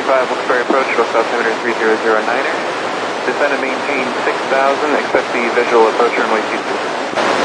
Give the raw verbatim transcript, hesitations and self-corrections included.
five Wilkes-Barre approach, West altimeter three zero zero niner. Descend and maintain six thousand, accept the visual approach runway two two.